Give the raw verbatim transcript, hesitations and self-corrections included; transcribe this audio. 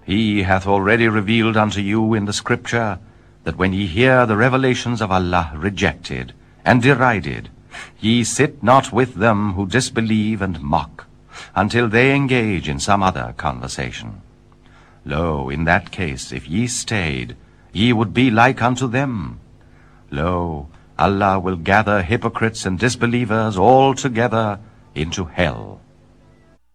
He hath already revealed unto you in the Scripture, that when ye hear the revelations of Allah rejected and derided, ye sit not with them who disbelieve and mock, until they engage in some other conversation. Lo, in that case, if ye stayed, ye would be like unto them. Lo, Allah will gather hypocrites and disbelievers all together into hell.